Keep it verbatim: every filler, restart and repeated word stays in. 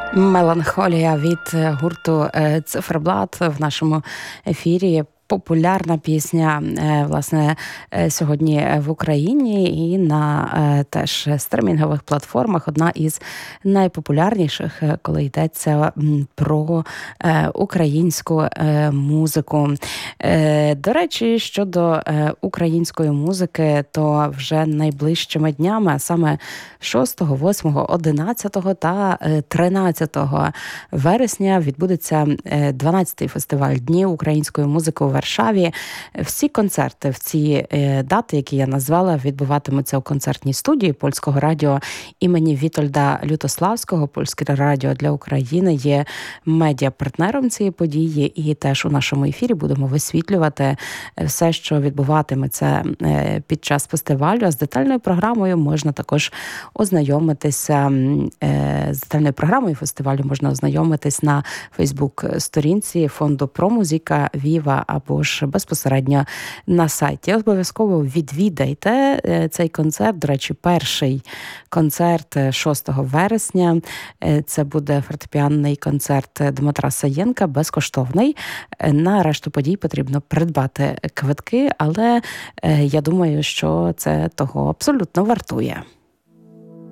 Меланхолія від гурту «Циферблат» в нашому ефірі. Популярна пісня, власне, сьогодні в Україні і на теж стримінгових платформах. Одна із найпопулярніших, коли йдеться про українську музику. До речі, щодо української музики, то вже найближчими днями, а саме шостого, восьмого, одинадцятого та тринадцятого вересня відбудеться дванадцятий фестиваль Днів української музики у Варшаві. Всі концерти в ці дати, які я назвала, відбуватимуться у концертній студії Польського радіо імені Вітольда Лютославського. Польське радіо для України є медіапартнером цієї події, і теж у нашому ефірі будемо висвітлювати все, що відбуватиметься під час фестивалю. А з детальною програмою можна також ознайомитися. З детальною програмою фестивалю можна ознайомитись на Фейсбук-сторінці фонду «Промузика», «Віва» або ж безпосередньо на сайті. Обов'язково відвідайте цей концерт. До речі, перший концерт шостого вересня. Це буде фортепіанний концерт Дмитра Саєнка, безкоштовний. На решту подій потрібно придбати квитки, але я думаю, що це того абсолютно вартує.